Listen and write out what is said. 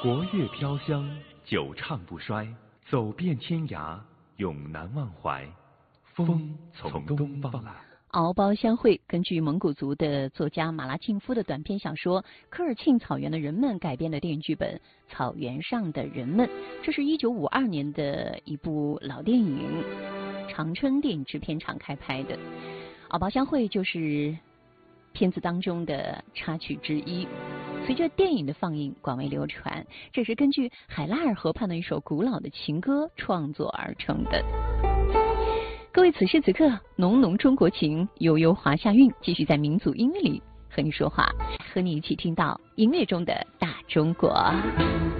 国乐飘香，久唱不衰，走遍天涯，永难忘怀。风从东方来。 敖包相会根据蒙古族的作家马拉庆夫的短篇小说《科尔沁草原的人们》改编的电影剧本《草原上的人们》，这是1952年的一部老电影，长春电影制片厂开拍的。敖包相会就是片子当中的插曲之一。随着电影的放映广为流传，这是根据海拉尔河畔的一首古老的情歌创作而成的。各位，此时此刻，浓浓中国情，悠悠华夏韵，继续在民族音乐里和你说话，和你一起听到音乐中的大中国。